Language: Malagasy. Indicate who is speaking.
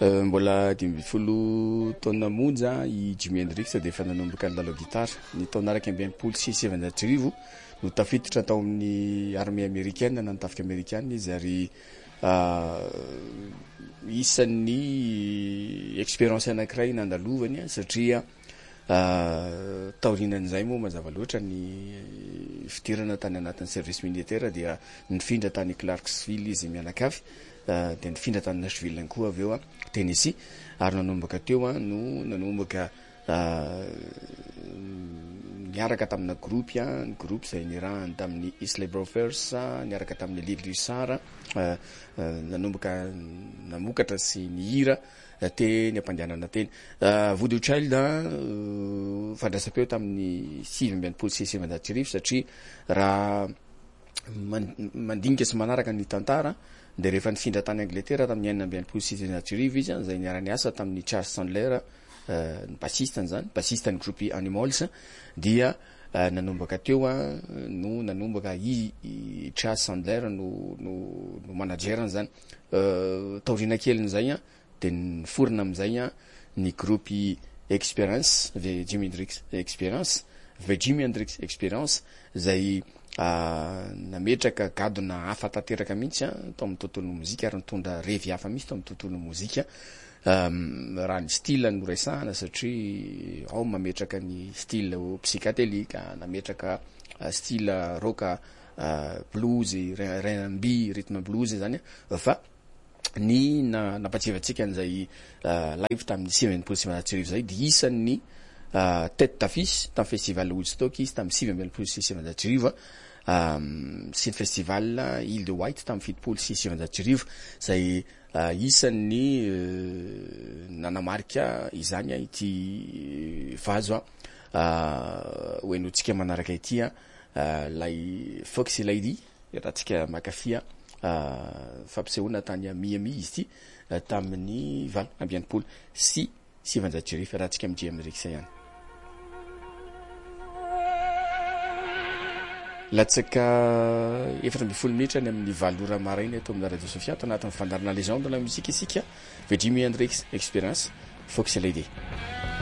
Speaker 1: Mbola 12 taona monja i Jimi Hendrix de efa nanomboka nilalao gitara. Ny taona araky ambinipolo sy 700 no tafiditra tao amin'ny armée américaine na nitafika américaine izy ary isan'ny expérience anankiray nandalovany satria taorinan'izay moa mazava loatra ny fitirana tany anatin'ny service militaire dia nifindra tany Clarksville izy mianakavy de nifindra tany Nashville ihany koa aveo Tennessee ary nanomboka teo no nanomboka niaraka tamina groupe ny groupe zay nirahany tamin'ny Isley Brothers niaraka tamin'ny Little Hussar nanomboka namokatra sy nihira teny ampandehanana teny Voodoo Child fandraisam-peo tamin'ny 700 satria raha mandinika sy manaraka ny tantara de rehefa nifindra tany Angleterre tamin'ny 960 izy zay niara-ny asa tamin'ny Charles Chandler ny bassiste zany bassiste ny groupe Animals dia nanomboka teo no nanomboka i Charles Chandler no managerany zany taorina kelin'izay de niforona amizay ny groupe Experience ve Jimi Hendrix Experience zay nametraka gadona hafa tanteraka mihitsy tao amin'ny tontolon'ny mozika ary nitondra revy hafa mihitsy tao amin'ny tontolon'ny mozika raha ny style no resahana satria ao mametraka ny style psychédélique nametraka style rock blues R&B rythme blues zany fa ny napatsivatsika an'izay live tamin'ny 700 zay de isan'ny tête d'affiche tamin'ny festival Woodstock izy tamin'ny 700 sy ny festival Île de White tamin'ny 700 zay isan'ny nanamarika izany ity vazo hoenotsika manaraka ity lay Foxy Lady raha tsika makafia fampisehoana tany Miami izy ity tamin'ny 20 sy 700 raha tsika amin'ny Hendrix ihany. Latsaka 12 minitra ny amin'ny 7 maraina eto amin'ny Radio Sofia ato anatin'ny fandarana légende la musique isika ve Jimi Hendrix Experience Foxy Lady.